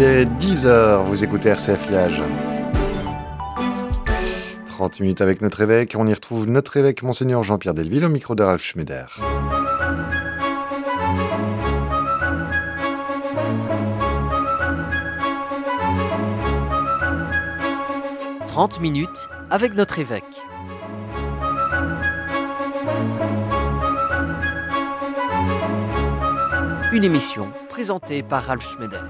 Il est 10h, vous écoutez RCF Liège. 30 minutes avec notre évêque. On y retrouve notre évêque, Monseigneur Jean-Pierre Delville, au micro de Ralph Schneider. « 30 minutes avec notre évêque. Une émission présentée par Ralph Schneider.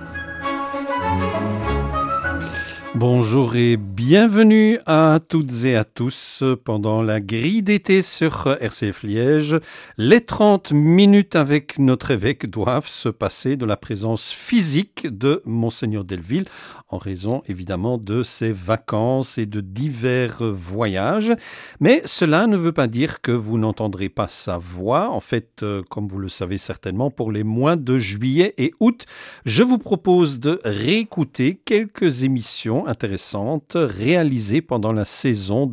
Bonjour et bienvenue à toutes et à tous pendant la grille d'été sur RCF Liège. Les 30 minutes avec notre évêque doivent se passer de la présence physique de Monseigneur Delville en raison évidemment de ses vacances et de divers voyages. Mais cela ne veut pas dire que vous n'entendrez pas sa voix. En fait, comme vous le savez certainement, pour les mois de juillet et août, je vous propose de réécouter quelques émissions intéressantes réalisées pendant la saison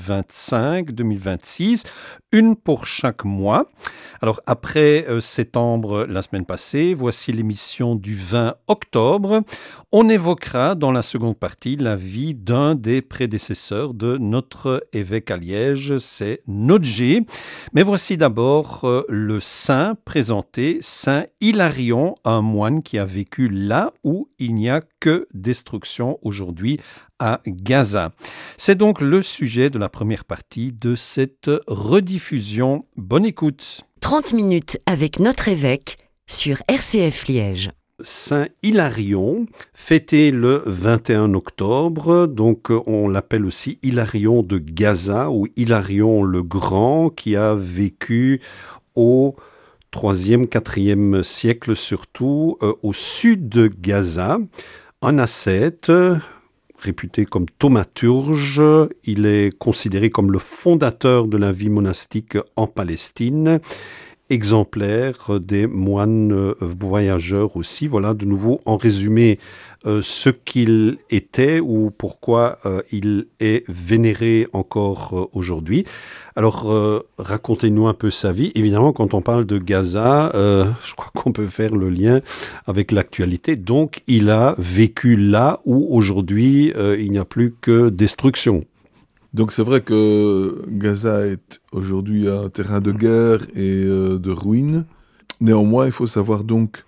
2025-2026, une pour chaque mois. Alors après septembre, la semaine passée, voici l'émission du 20 octobre. On évoquera dans la seconde partie la vie d'un des prédécesseurs de notre évêque à Liège, c'est Nodje. Mais voici d'abord le saint présenté, Saint Hilarion, un moine qui a vécu là où il n'y a que destruction aujourd'hui, à Gaza. C'est donc le sujet de la première partie de cette rediffusion. Bonne écoute. 30 minutes avec notre évêque sur RCF Liège. Saint Hilarion, fêté le 21 octobre, donc on l'appelle aussi Hilarion de Gaza ou Hilarion le Grand, qui a vécu au 3e, 4e siècle surtout, au sud de Gaza, un ascète, réputé comme thaumaturge. Il est considéré comme le fondateur de la vie monastique en Palestine, exemplaire des moines voyageurs aussi. Voilà de nouveau en résumé ce qu'il était ou pourquoi il est vénéré encore aujourd'hui. Alors racontez-nous un peu sa vie. Évidemment, quand on parle de Gaza, je crois qu'on peut faire le lien avec l'actualité. Donc il a vécu là où aujourd'hui il n'y a plus que destruction. Donc c'est vrai que Gaza est aujourd'hui un terrain de guerre et de ruines. Néanmoins, il faut savoir donc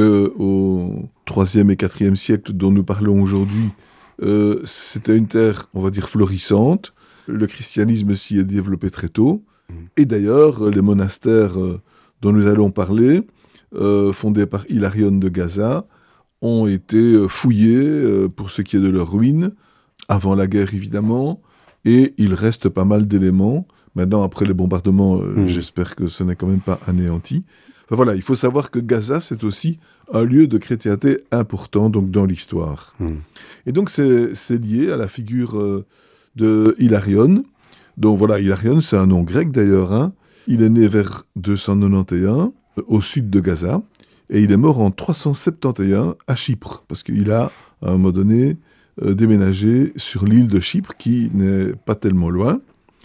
qu'au 3e et 4e siècle dont nous parlons aujourd'hui, c'était une terre, on va dire, florissante. Le christianisme s'y est développé très tôt. Et d'ailleurs, les monastères dont nous allons parler, fondés par Hilarion de Gaza, ont été fouillés pour ce qui est de leurs ruines, avant la guerre évidemment. Et il reste pas mal d'éléments. Maintenant, après les bombardements, j'espère que ce n'est quand même pas anéanti. Enfin voilà, il faut savoir que Gaza, c'est aussi un lieu de chrétienté important donc, dans l'histoire. Et donc, c'est lié à la figure de Hilarion. Donc voilà, Hilarion, c'est un nom grec d'ailleurs. Hein. Il est né vers 291, au sud de Gaza. Et il est mort en 371 à Chypre. Parce qu'il a, à un moment donné, déménagé sur l'île de Chypre, qui n'est pas tellement loin.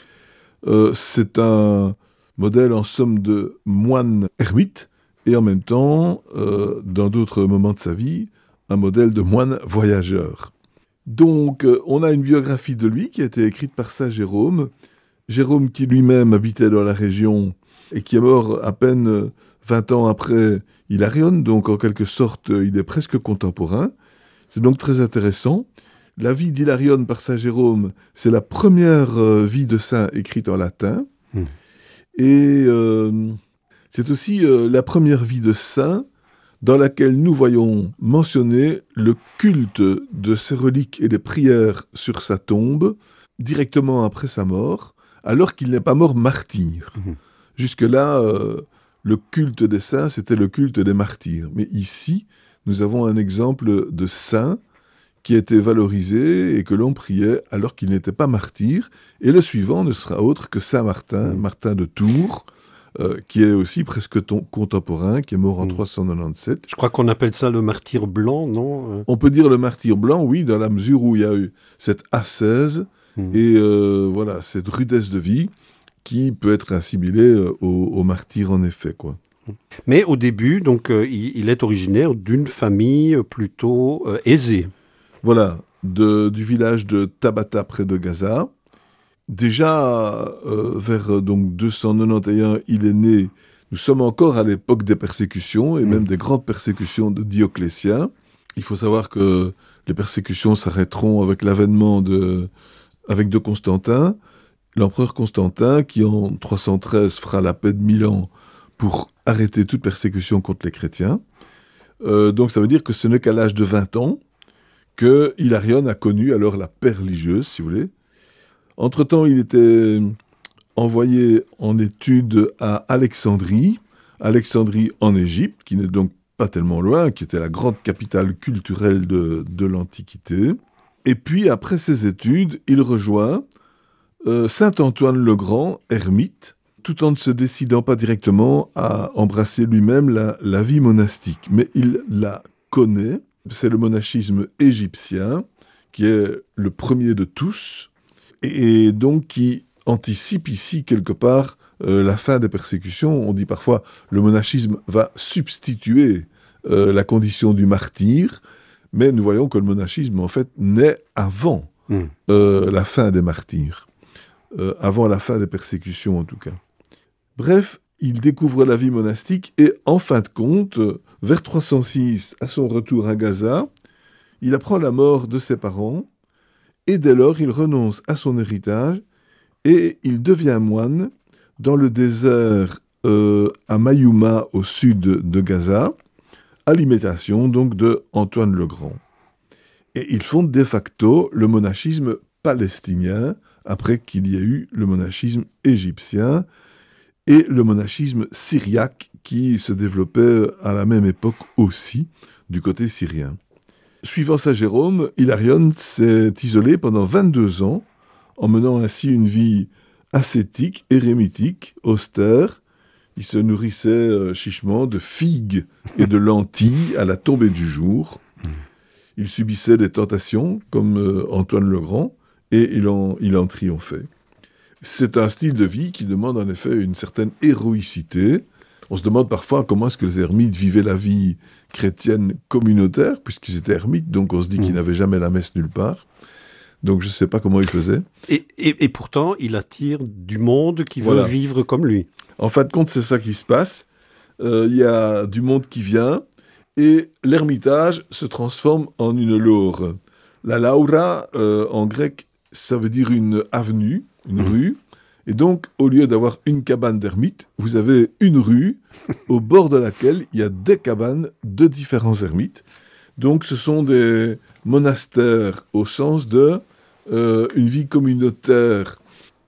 C'est un modèle en somme de moine ermite, et en même temps, dans d'autres moments de sa vie, un modèle de moine voyageur. Donc, on a une biographie de lui qui a été écrite par saint Jérôme. Jérôme qui lui-même habitait dans la région et qui est mort à peine 20 ans après Hilarion, donc en quelque sorte, il est presque contemporain. C'est donc très intéressant. La vie d'Hilarion par saint Jérôme, c'est la première vie de saint écrite en latin. Et c'est aussi la première vie de saint dans laquelle nous voyons mentionner le culte de ses reliques et des prières sur sa tombe directement après sa mort, alors qu'il n'est pas mort martyr. Jusque-là, le culte des saints, c'était le culte des martyrs. Mais ici, nous avons un exemple de saint qui a été valorisé et que l'on priait alors qu'il n'était pas martyr. Et le suivant ne sera autre que saint Martin, Martin de Tours, qui est aussi presque contemporain, qui est mort en 397. Je crois qu'on appelle ça le martyr blanc, non ? On peut dire le martyr blanc, oui, dans la mesure où il y a eu cette ascèse et voilà, cette rudesse de vie qui peut être assimilée au martyr en effet, quoi. Mais au début, donc, il est originaire d'une famille plutôt aisée. Voilà, du village de Tabata près de Gaza. Déjà, vers donc 291, il est né. Nous sommes encore à l'époque des persécutions et même des grandes persécutions de Dioclétien. Il faut savoir que les persécutions s'arrêteront avec l'avènement de Constantin, l'empereur Constantin qui en 313 fera la paix de Milan pour arrêter toute persécution contre les chrétiens. Donc ça veut dire que ce n'est qu'à l'âge de 20 ans que Hilarion a connu alors la paix religieuse, si vous voulez. Entre-temps, il était envoyé en études à Alexandrie en Égypte, qui n'est donc pas tellement loin, qui était la grande capitale culturelle de l'Antiquité. Et puis, après ses études, il rejoint Saint Antoine le Grand, ermite, tout en ne se décidant pas directement à embrasser lui-même la vie monastique. Mais il la connaît, c'est le monachisme égyptien, qui est le premier de tous, et donc qui anticipe ici quelque part la fin des persécutions. On dit parfois le monachisme va substituer la condition du martyr, mais nous voyons que le monachisme en fait naît avant la fin des martyrs, avant la fin des persécutions en tout cas. Bref, il découvre la vie monastique et en fin de compte, vers 306, à son retour à Gaza, il apprend la mort de ses parents et dès lors il renonce à son héritage et il devient moine dans le désert à Mayuma au sud de Gaza, à l'imitation donc de Antoine le Grand. Et il fonde de facto le monachisme palestinien après qu'il y ait eu le monachisme égyptien et le monachisme syriaque qui se développait à la même époque aussi du côté syrien. Suivant Saint Jérôme, Hilarion s'est isolé pendant 22 ans, en menant ainsi une vie ascétique, érémitique, austère. Il se nourrissait chichement de figues et de lentilles à la tombée du jour. Il subissait des tentations, comme Antoine le Grand, et il en triomphait. C'est un style de vie qui demande en effet une certaine héroïcité. On se demande parfois comment est-ce que les ermites vivaient la vie chrétienne communautaire, puisqu'ils étaient ermites, donc on se dit qu'ils n'avaient jamais la messe nulle part. Donc je ne sais pas comment ils faisaient. Et pourtant, il attire du monde qui veut vivre comme lui. En fin de compte, c'est ça qui se passe. Il y a du monde qui vient, et l'ermitage se transforme en une laure. La laura, en grec, ça veut dire une avenue, une rue. Et donc, au lieu d'avoir une cabane d'ermites, vous avez une rue au bord de laquelle il y a des cabanes de différents ermites. Donc, ce sont des monastères au sens de une vie communautaire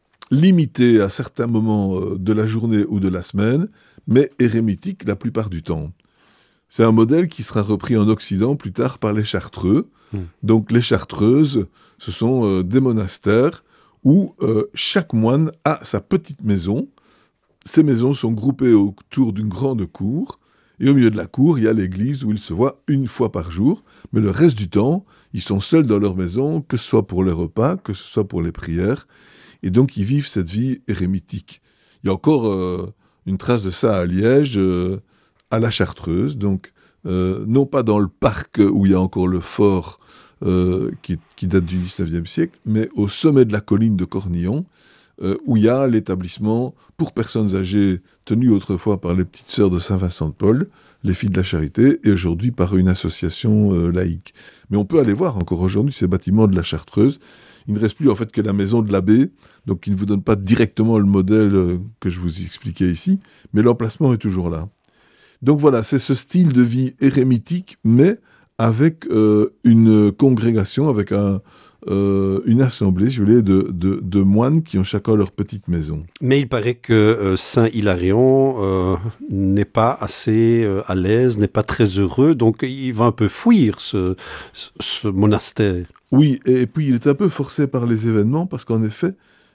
limitée à certains moments de la journée ou de la semaine, mais érémitique la plupart du temps. C'est un modèle qui sera repris en Occident plus tard par les Chartreux. Donc, les Chartreuses, ce sont des monastères où chaque moine a sa petite maison. Ces maisons sont groupées autour d'une grande cour, et au milieu de la cour, il y a l'église où ils se voient une fois par jour, mais le reste du temps, ils sont seuls dans leur maison, que ce soit pour les repas, que ce soit pour les prières, et donc ils vivent cette vie érémitique. Il y a encore une trace de ça à Liège, à la Chartreuse, donc non pas dans le parc où il y a encore le fort, qui date du 19e siècle, mais au sommet de la colline de Cornillon, où il y a l'établissement pour personnes âgées tenu autrefois par les petites sœurs de Saint-Vincent-de-Paul, les filles de la Charité, et aujourd'hui par une association laïque. Mais on peut aller voir encore aujourd'hui ces bâtiments de la Chartreuse. Il ne reste plus en fait que la maison de l'abbé, donc qui ne vous donne pas directement le modèle que je vous expliquais ici, mais l'emplacement est toujours là. Donc voilà, c'est ce style de vie érémitique, mais avec une congrégation, avec une assemblée, si vous voulez, de moines qui ont chacun leur petite maison. Mais il paraît que Saint Hilarion n'est pas assez à l'aise, n'est pas très heureux, donc il va un peu fuir ce monastère. Oui, et puis il est un peu forcé par les événements, parce qu'en effet,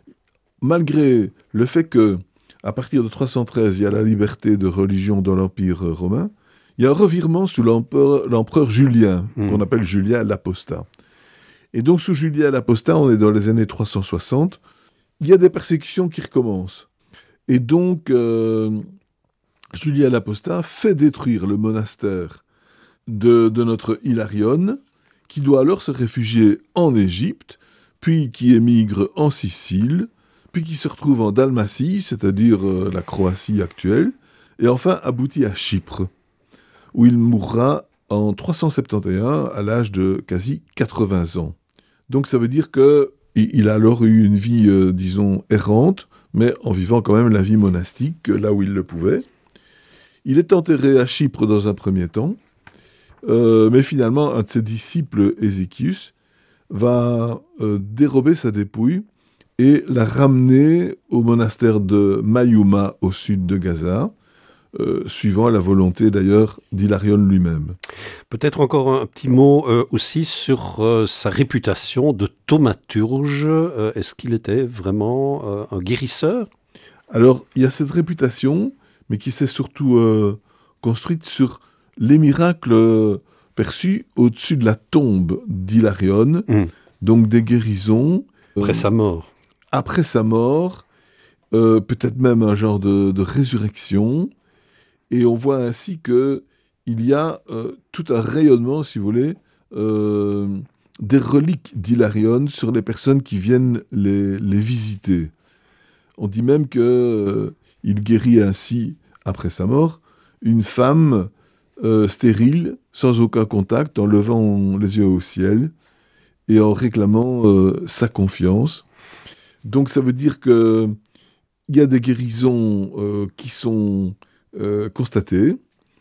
malgré le fait que, à partir de 313, il y a la liberté de religion dans l'Empire romain, il y a un revirement sous l'empereur Julien, qu'on appelle Julien l'Apostat. Et donc, sous Julien l'Apostat, on est dans les années 360, il y a des persécutions qui recommencent. Et donc, Julien l'Apostat fait détruire le monastère de notre Hilarion, qui doit alors se réfugier en Égypte, puis qui émigre en Sicile, puis qui se retrouve en Dalmatie, c'est-à-dire la Croatie actuelle, et enfin aboutit à Chypre, où il mourra en 371 à l'âge de quasi 80 ans. Donc ça veut dire qu'il a alors eu une vie, disons, errante, mais en vivant quand même la vie monastique, là où il le pouvait. Il est enterré à Chypre dans un premier temps, mais finalement, un de ses disciples, Ézéchius, va dérober sa dépouille et la ramener au monastère de Mayuma, au sud de Gaza, suivant la volonté d'ailleurs d'Hilarion lui-même. Peut-être encore un petit mot aussi sur sa réputation de thaumaturge. Est-ce qu'il était vraiment un guérisseur ? Alors, il y a cette réputation, mais qui s'est surtout construite sur les miracles perçus au-dessus de la tombe d'Hilarion, donc des guérisons. Après sa mort. Après sa mort, peut-être même un genre de résurrection. Et on voit ainsi qu'il y a tout un rayonnement, si vous voulez, des reliques d'Hilarion sur les personnes qui viennent les visiter. On dit même qu'il guérit ainsi, après sa mort, une femme stérile, sans aucun contact, en levant les yeux au ciel et en réclamant sa confiance. Donc ça veut dire qu'il y a des guérisons qui sont constatées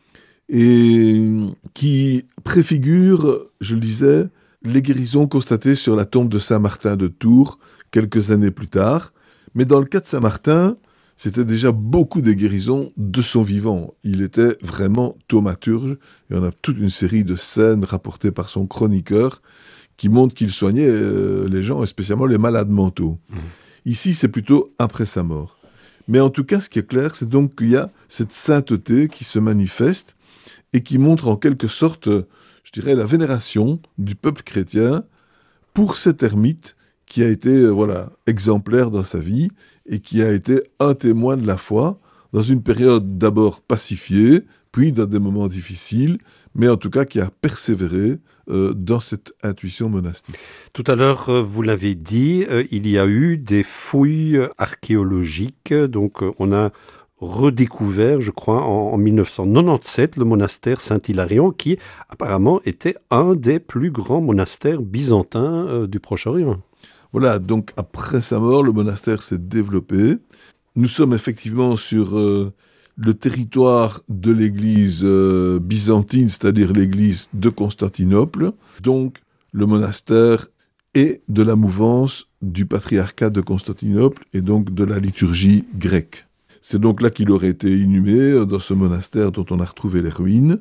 et qui préfigurent, je le disais, les guérisons constatées sur la tombe de Saint Martin de Tours quelques années plus tard. Mais dans le cas de Saint Martin, c'était déjà beaucoup des guérisons de son vivant. Il était vraiment thaumaturge. Et on a toute une série de scènes rapportées par son chroniqueur qui montrent qu'il soignait les gens, et spécialement les malades mentaux. Ici, c'est plutôt après sa mort. Mais en tout cas, ce qui est clair, c'est donc qu'il y a cette sainteté qui se manifeste et qui montre en quelque sorte, je dirais, la vénération du peuple chrétien pour cet ermite qui a été exemplaire dans sa vie et qui a été un témoin de la foi dans une période d'abord pacifiée, puis dans des moments difficiles, mais en tout cas qui a persévéré dans cette intuition monastique. Tout à l'heure, vous l'avez dit, il y a eu des fouilles archéologiques, donc on a redécouvert, je crois, en 1997, le monastère Saint-Hilarion, qui apparemment était un des plus grands monastères byzantins du Proche-Orient. Voilà, donc après sa mort, le monastère s'est développé. Nous sommes effectivement sur le territoire de l'église byzantine, c'est-à-dire l'église de Constantinople. Donc le monastère est de la mouvance du patriarcat de Constantinople et donc de la liturgie grecque. C'est donc là qu'il aurait été inhumé, dans ce monastère dont on a retrouvé les ruines,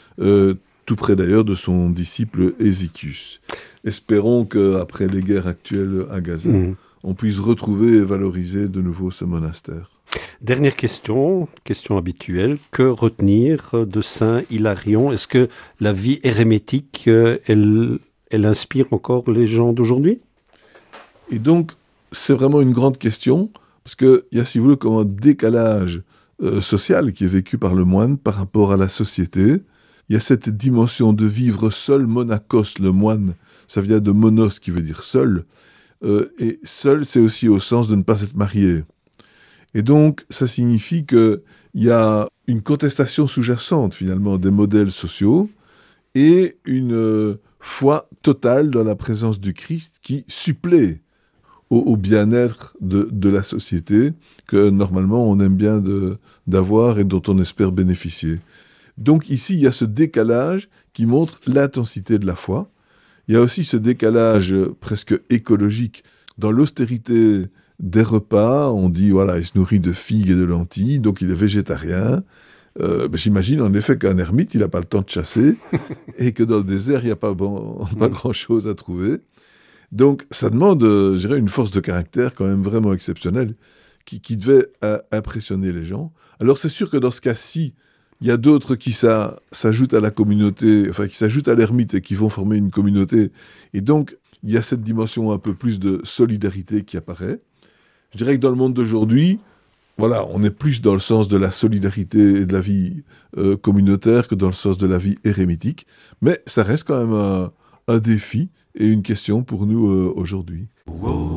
tout près d'ailleurs de son disciple Ézéchius. Espérons qu'après les guerres actuelles à Gaza, on puisse retrouver et valoriser de nouveau ce monastère. Dernière question habituelle. Que retenir de Saint Hilarion ? Est-ce que la vie érémétique, elle inspire encore les gens d'aujourd'hui ? Et donc, c'est vraiment une grande question, parce qu'il y a, si vous voulez, comme un décalage social qui est vécu par le moine par rapport à la société. Il y a cette dimension de vivre seul, monachos, le moine, ça vient de monos qui veut dire seul, et seul c'est aussi au sens de ne pas être marié. Et donc ça signifie qu'il y a une contestation sous-jacente finalement des modèles sociaux et une foi totale dans la présence du Christ qui supplée au bien-être de la société que normalement on aime bien d'avoir et dont on espère bénéficier. Donc ici, il y a ce décalage qui montre l'intensité de la foi. Il y a aussi ce décalage presque écologique. Dans l'austérité des repas, on dit, il se nourrit de figues et de lentilles, donc il est végétarien. J'imagine en effet qu'un ermite, il n'a pas le temps de chasser, et que dans le désert, il n'y a pas grand-chose à trouver. Donc ça demande, je dirais, une force de caractère quand même vraiment exceptionnelle, qui devait impressionner les gens. Alors c'est sûr que dans ce cas-ci, il y a d'autres qui s'ajoutent à la communauté, qui s'ajoutent à l'ermite et qui vont former une communauté. Et donc, il y a cette dimension un peu plus de solidarité qui apparaît. Je dirais que dans le monde d'aujourd'hui, voilà, on est plus dans le sens de la solidarité et de la vie communautaire que dans le sens de la vie érémitique. Mais ça reste quand même un défi et une question pour nous aujourd'hui.